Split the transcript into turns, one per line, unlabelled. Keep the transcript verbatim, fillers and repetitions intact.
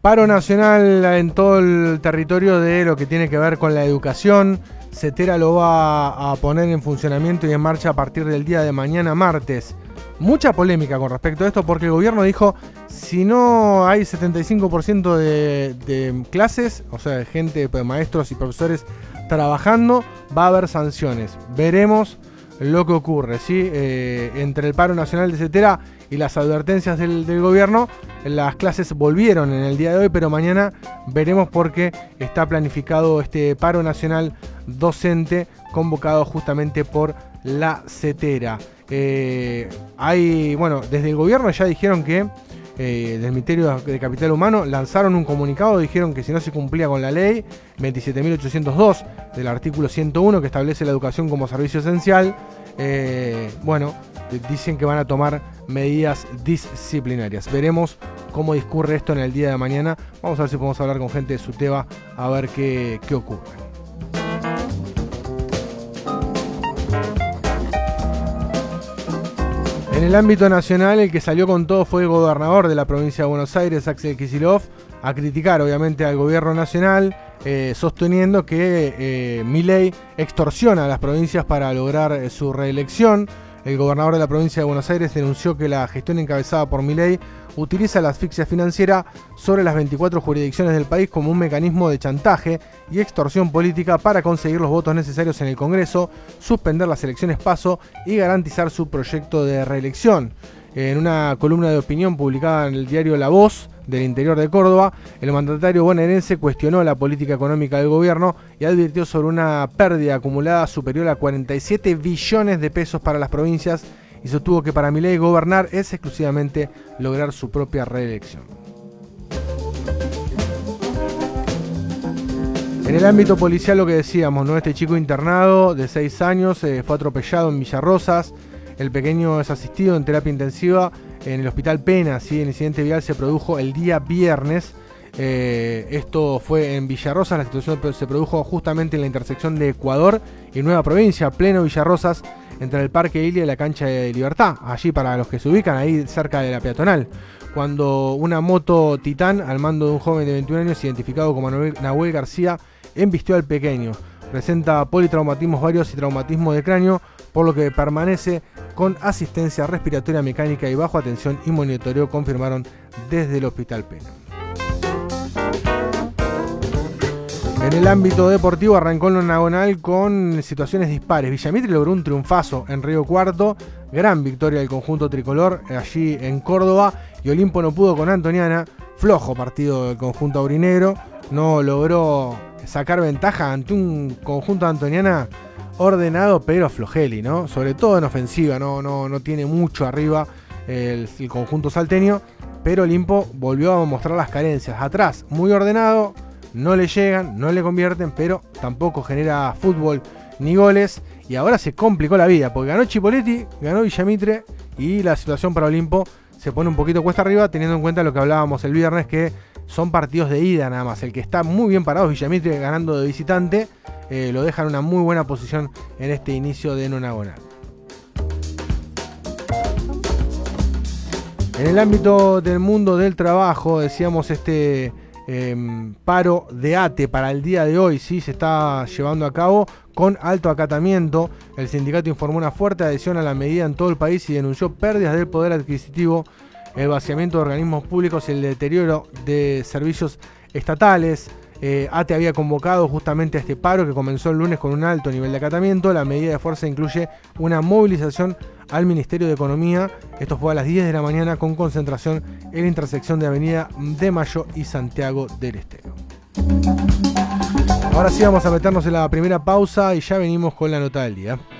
Paro nacional en todo el territorio de lo que tiene que ver con la educación. Cetera lo va a poner en funcionamiento y en marcha a partir del día de mañana martes. Mucha polémica con respecto a esto porque el gobierno dijo, si no hay setenta y cinco por ciento de, de clases, o sea, de gente, de maestros y profesores trabajando, va a haber sanciones. Veremos lo que ocurre, ¿sí? Eh, entre el paro nacional de Cetera y las advertencias del, del gobierno, las clases volvieron en el día de hoy, pero mañana veremos por qué está planificado este paro nacional docente convocado justamente por la Cetera. Eh, hay, bueno, desde el gobierno ya dijeron que, eh, del Ministerio de Capital Humano, lanzaron un comunicado, dijeron que si no se cumplía con la ley veintisiete mil ochocientos dos del artículo ciento uno que establece la educación como servicio esencial, eh, bueno, dicen que van a tomar medidas disciplinarias. Veremos cómo discurre esto en el día de mañana. Vamos a ver si podemos hablar con gente de SUTEBA a ver qué, qué ocurre. En el ámbito nacional, el que salió con todo fue el gobernador de la provincia de Buenos Aires, Axel Kicillof, a criticar obviamente al gobierno nacional, eh, sosteniendo que eh, Milei extorsiona a las provincias para lograr eh, su reelección. El gobernador de la provincia de Buenos Aires denunció que la gestión encabezada por Milei utiliza la asfixia financiera sobre las veinticuatro jurisdicciones del país como un mecanismo de chantaje y extorsión política para conseguir los votos necesarios en el Congreso, suspender las elecciones PASO y garantizar su proyecto de reelección. En una columna de opinión publicada en el diario La Voz del interior de Córdoba, el mandatario bonaerense cuestionó la política económica del gobierno y advirtió sobre una pérdida acumulada superior a cuarenta y siete billones de pesos para las provincias y sostuvo que para Milei gobernar es exclusivamente lograr su propia reelección. En el ámbito policial, lo que decíamos, ¿no? Este chico internado de seis años eh, fue atropellado en Villarrosas. El pequeño es asistido en terapia intensiva en el Hospital Pena, ¿sí? El incidente vial se produjo el día viernes. Eh, esto fue en Villarrosas. La situación se produjo justamente en la intersección de Ecuador y Nueva Provincia, pleno Villarrosas, entre el Parque Ilia y la Cancha de Libertad. Allí, para los que se ubican, ahí cerca de la peatonal. Cuando una moto Titán, al mando de un joven de veintiún años, identificado como Nahuel García, embistió al pequeño. Presenta politraumatismos varios y traumatismo de cráneo, por lo que permanece con asistencia respiratoria mecánica y bajo atención y monitoreo, confirmaron desde el Hospital Pena. En el ámbito deportivo arrancó en lo nacional con situaciones dispares. Villa Mitre logró un triunfazo en Río Cuarto, gran victoria del conjunto tricolor allí en Córdoba, y Olimpo no pudo con Antoniana, flojo partido del conjunto aurinegro, no logró sacar ventaja ante un conjunto de Antoniana ordenado pero flojeli, ¿no? Sobre todo en ofensiva, no, no, no tiene mucho arriba el, el conjunto salteño, pero Olimpo volvió a mostrar las carencias. Atrás, muy ordenado, no le llegan, no le convierten, pero tampoco genera fútbol ni goles, y ahora se complicó la vida, porque ganó Chipoletti, ganó Villa Mitre, y la situación para Olimpo se pone un poquito cuesta arriba, teniendo en cuenta lo que hablábamos el viernes, que son partidos de ida nada más. El que está muy bien parado es Villa Mitre, ganando de visitante, eh, lo deja en una muy buena posición en este inicio de nonagonal. En el ámbito del mundo del trabajo, decíamos, este eh, paro de ATE para el día de hoy, sí, se está llevando a cabo con alto acatamiento. El sindicato informó una fuerte adhesión a la medida en todo el país y denunció pérdidas del poder adquisitivo, el vaciamiento de organismos públicos y el deterioro de servicios estatales. Eh, ATE había convocado justamente a este paro que comenzó el lunes con un alto nivel de acatamiento. La medida de fuerza incluye una movilización al Ministerio de Economía. Esto fue a las diez de la mañana con concentración en la intersección de Avenida de Mayo y Santiago del Estero. Ahora sí vamos a meternos en la primera pausa y ya venimos con la nota del día.